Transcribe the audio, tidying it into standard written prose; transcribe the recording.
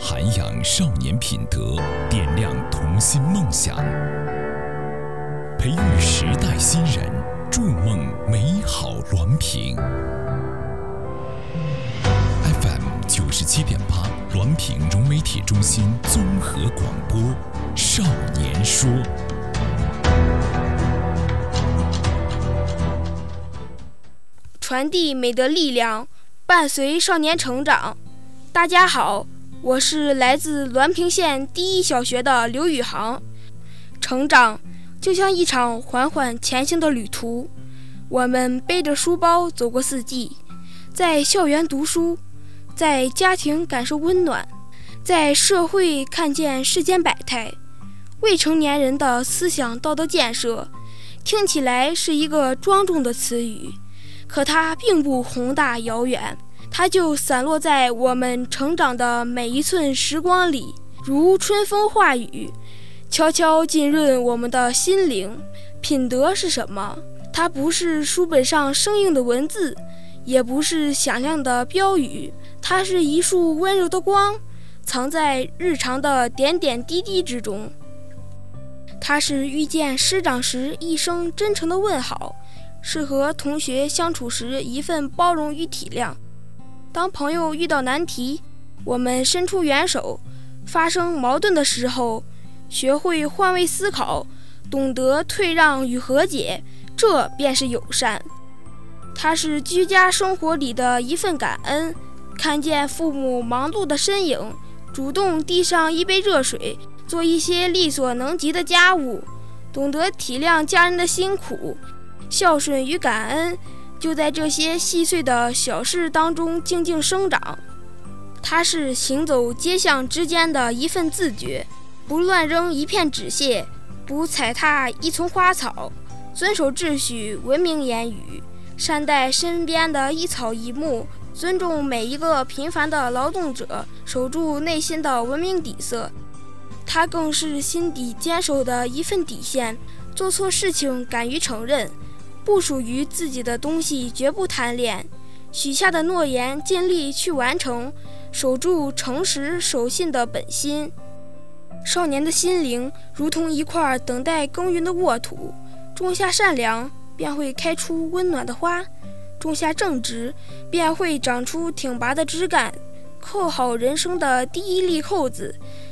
涵养少年品德，点亮童心梦想，培育时代新人，筑梦美好滦平。FM 97.8，滦平融媒体中心综合广播，少年说。 传递美德力量，伴随少年成长。大家好，我是来自滦平县第一小学的刘宇航。成长就像一场缓缓前行的旅途，我们背着书包走过四季，在校园读书，在家庭感受温暖，在社会看见世间百态。未成年人的思想道德建设，听起来是一个庄重的词语，可它并不宏大遥远，它就散落在我们成长的每一寸时光里，如春风化雨，悄悄浸润我们的心灵。品德是什么？它不是书本上生硬的文字，也不是响亮的标语，它是一束温柔的光，藏在日常的点点滴滴之中。它是遇见师长时一声真诚的问好，是和同学相处时一份包容与体谅。当朋友遇到难题，我们伸出援手；发生矛盾的时候，学会换位思考，懂得退让与和解，这便是友善。它是居家生活里的一份感恩，看见父母忙碌的身影，主动递上一杯热水，做一些力所能及的家务，懂得体谅家人的辛苦。孝顺与感恩就在这些细碎的小事当中静静生长。它是行走街巷之间的一份自觉，不乱扔一片纸屑，不踩踏一丛花草，遵守秩序，文明言语，善待身边的一草一木，尊重每一个平凡的劳动者，守住内心的文明底色。它更是心底坚守的一份底线，做错事情敢于承认，不属于自己的东西绝不贪恋，许下的诺言尽力去完成，守住诚实守信的本心。少年的心灵如同一块等待耕耘的沃土，种下善良，便会开出温暖的花；种下正直，便会长出挺拔的枝干。扣好人生的第一粒扣子，